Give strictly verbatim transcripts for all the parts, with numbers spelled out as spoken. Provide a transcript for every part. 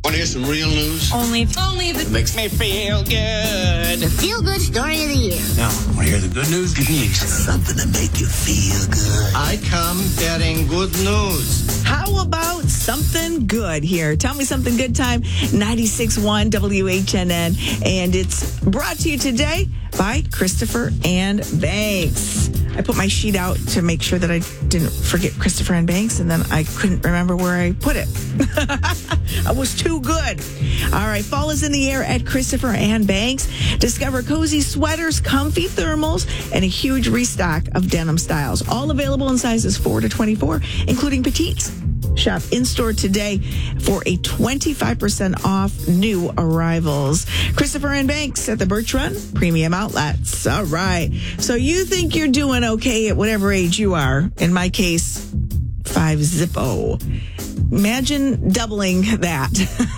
Want to hear some real news? Only, only the makes me feel good. The feel-good story of the year. Now, want to hear the good news? Good news. Something to make you feel good. I come bearing good news. How about something good here? Tell me something good time, ninety-six point one W H N N. And it's brought to you today by Christopher and Banks. I put my sheet out to make sure that I didn't forget Christopher and Banks, and then I couldn't remember where I put it. I was too good. All right, fall is in the air at Christopher and Banks. Discover cozy sweaters, comfy thermals, and a huge restock of denim styles. All available in sizes four to twenty-four, including petites. Shop in-store today for a twenty-five percent off new arrivals. Christopher and Banks at the Birch Run Premium Outlets. All right. So you think you're doing okay at whatever age you are. In my case, five zippo. Imagine doubling that.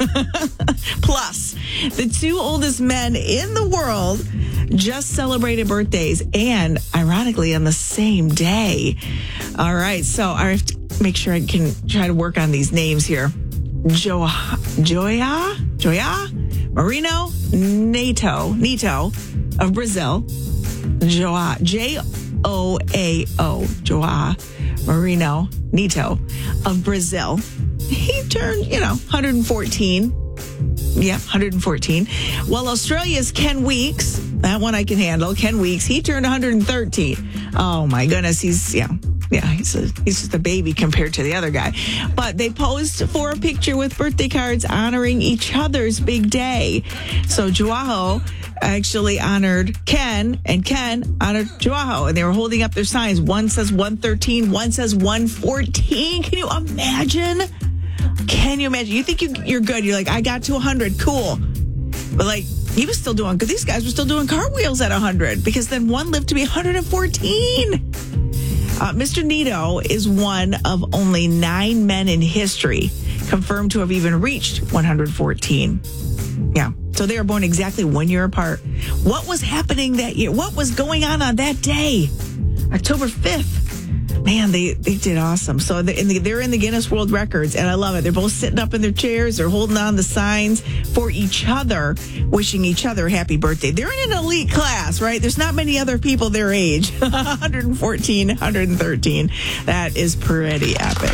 Plus, the two oldest men in the world just celebrated birthdays, and ironically on the same day. All right, so I have to make sure I can try to work on these names here. Jo- Joia, Joia, Marino Neto, Neto of Brazil. Joa, J O A O, Joa Marino Neto of Brazil. He turned, you know, one hundred fourteen. Yeah, one hundred fourteen. Well, Australia's Ken Weeks, that one I can handle. Ken Weeks, he turned one hundred thirteen. Oh my goodness, he's, yeah. Yeah, he's, a, he's just a baby compared to the other guy. But they posed for a picture with birthday cards honoring each other's big day. So Joao actually honored Ken, and Ken honored Joao, and they were holding up their signs. One says one thirteen, one says one fourteen. Can you imagine? Can you imagine? You think you, you're good. You're like, I got to one hundred. Cool. But like, he was still doing, because these guys were still doing cartwheels at one hundred, because then one lived to be one hundred fourteen. Uh, Mister Neto is one of only nine men in history confirmed to have even reached one hundred fourteen. Yeah. So they were born exactly one year apart. What was happening that year? What was going on on that day? October fifth. Man, they, they did awesome. So they're in, the, they're in the Guinness World Records, and I love it. They're both sitting up in their chairs. They're holding on the signs for each other, wishing each other a happy birthday. They're in an elite class, right? There's not many other people their age. one hundred fourteen, one hundred thirteen. That is pretty epic.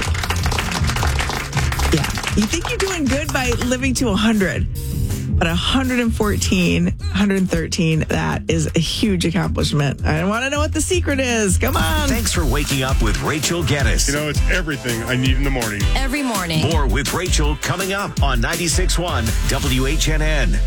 Yeah. You think you're doing good by living to one hundred. But one hundred fourteen, one hundred thirteen, that is a huge accomplishment. I want to know what the secret is. Come on. Thanks for waking up with Rachel Geddes. You know, it's everything I need in the morning. Every morning. More with Rachel coming up on ninety-six point one W H N N.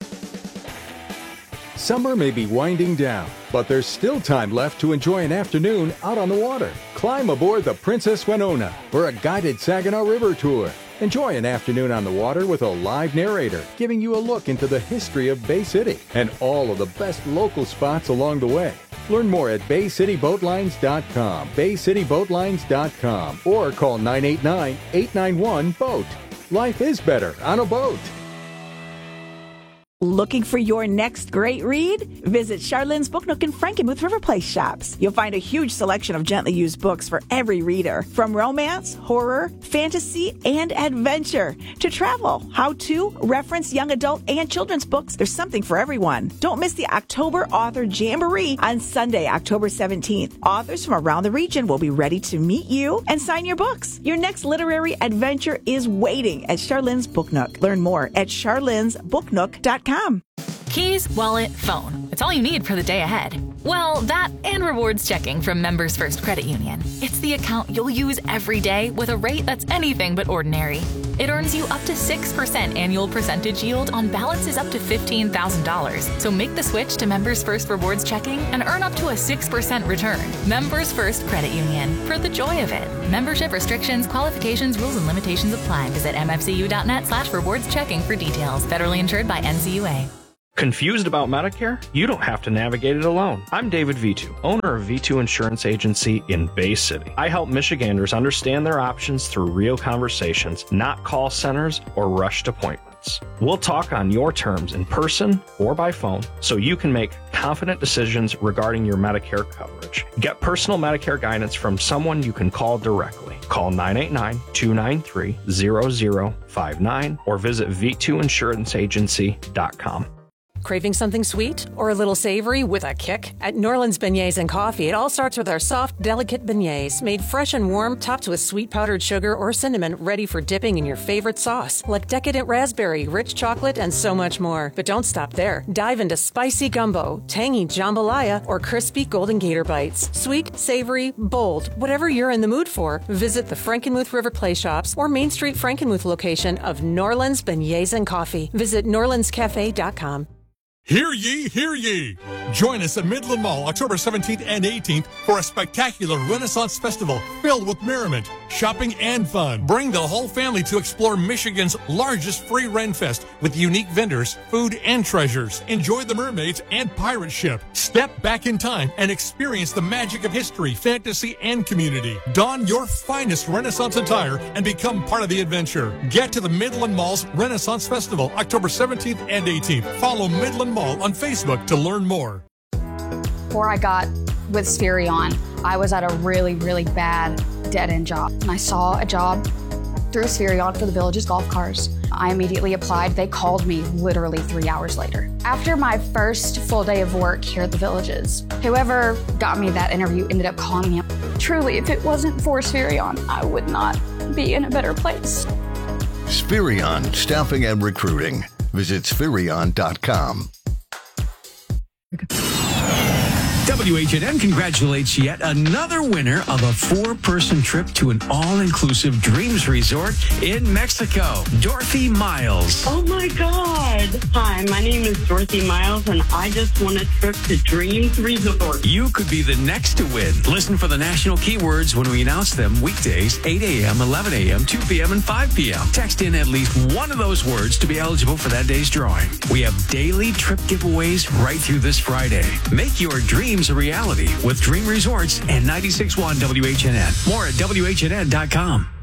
Summer may be winding down, but there's still time left to enjoy an afternoon out on the water. Climb aboard the Princess Winona for a guided Saginaw River tour. Enjoy an afternoon on the water with a live narrator, giving you a look into the history of Bay City and all of the best local spots along the way. Learn more at bay city boat lines dot com, bay city boat lines dot com, or call nine eight nine, eight nine one, BOAT. Life is better on a boat. Looking for your next great read? Visit Charlene's Book Nook in Frankenmuth River Place shops. You'll find a huge selection of gently used books for every reader, from romance, horror, fantasy, and adventure to travel, how-to, reference, young adult, and children's books. There's something for everyone. Don't miss the October Author Jamboree on Sunday, October seventeenth. Authors from around the region will be ready to meet you and sign your books. Your next literary adventure is waiting at Charlene's Book Nook. Learn more at charlene's book nook dot com. Keys, wallet, phone. It's all you need for the day ahead. Well, that and rewards checking from Members First Credit Union. It's the account you'll use every day with a rate that's anything but ordinary. It earns you up to six percent annual percentage yield on balances up to fifteen thousand dollars. So make the switch to Members First Rewards Checking and earn up to a six percent return. Members First Credit Union. For the joy of it. Membership restrictions, qualifications, rules, and limitations apply. Visit mfcu.net slash rewards checking for details. Federally insured by N C U A. Confused about Medicare? You don't have to navigate it alone. I'm David V two, owner of V two Insurance Agency in Bay City. I help Michiganders understand their options through real conversations, not call centers or rushed appointments. We'll talk on your terms in person or by phone so you can make confident decisions regarding your Medicare coverage. Get personal Medicare guidance from someone you can call directly. Call nine eight nine, two nine three, zero zero five nine or visit v two insurance agency dot com. Craving something sweet or a little savory with a kick? At Norland's Beignets and Coffee, it all starts with our soft, delicate beignets, made fresh and warm, topped with sweet powdered sugar or cinnamon, ready for dipping in your favorite sauce, like decadent raspberry, rich chocolate, and so much more. But don't stop there. Dive into spicy gumbo, tangy jambalaya, or crispy golden gator bites. Sweet, savory, bold, whatever you're in the mood for, visit the Frankenmuth River Play Shops or Main Street Frankenmuth location of Norland's Beignets and Coffee. Visit norlands cafe dot com. Hear ye, hear ye! Join us at Midland Mall October seventeenth and eighteenth for a spectacular Renaissance Festival filled with merriment, shopping, and fun. Bring the whole family to explore Michigan's largest free Ren Fest with unique vendors, food, and treasures. Enjoy the mermaids and pirate ship. Step back in time and experience the magic of history, fantasy, and community. Don your finest Renaissance attire and become part of the adventure. Get to the Midland Mall's Renaissance Festival October seventeenth and eighteenth. Follow Midland Mall on Facebook to learn more. Before I got with Spherion, I was at a really, really bad dead-end job. And I saw a job through Spherion for the Village's golf cars. I immediately applied. They called me literally three hours later. After my first full day of work here at the Villages, whoever got me that interview ended up calling me. Truly, if it wasn't for Spherion, I would not be in a better place. Spherion Staffing and Recruiting. Visit Spherion dot com. W H N N congratulates yet another winner of a four-person trip to an all-inclusive Dreams Resort in Mexico, Dorothy Miles. Oh, my God. Hi, my name is Dorothy Miles, and I just won a trip to Dreams Resort. You could be the next to win. Listen for the national keywords when we announce them weekdays, eight a.m., eleven a.m., two p.m., and five p.m. Text in at least one of those words to be eligible for that day's drawing. We have daily trip giveaways right through this Friday. Make your dreams a reality with Dream Resorts and ninety-six point one W H N N. More at W H N N dot com.